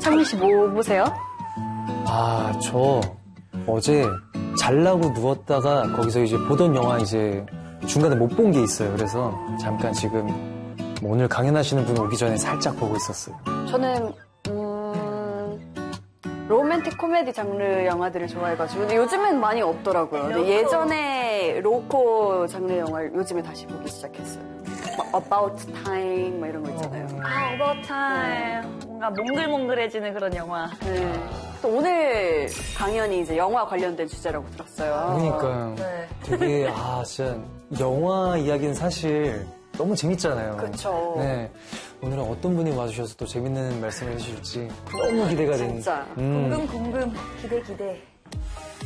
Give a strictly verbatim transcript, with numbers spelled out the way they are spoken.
창민 씨 뭐 보세요? 아, 저 어제 잘라고 누웠다가 거기서 이제 보던 영화 이제 중간에 못 본 게 있어요. 그래서 잠깐 지금 뭐 오늘 강연하시는 분 오기 전에 살짝 보고 있었어요. 저는 음... 로맨틱 코미디 장르 영화들을 좋아해가지고 근데 요즘엔 많이 없더라고요. 근데 예전에 로코 장르 영화를 요즘에 다시 보기 시작했어요. 막 About Time 뭐 이런 거 있잖아요. 아, About Time. 네. 뭔가 몽글몽글해지는 그런 영화. 네. 또 오늘 강연이 이제 영화 관련된 주제라고 들었어요. 그러니까요. 네. 되게 아 진짜 영화 이야기는 사실 너무 재밌잖아요. 그렇죠. 네. 오늘은 어떤 분이 와주셔서 또 재밌는 말씀을 해주실지 너무 기대가 됩니다. 진짜. 음. 궁금 궁금. 기대 기대.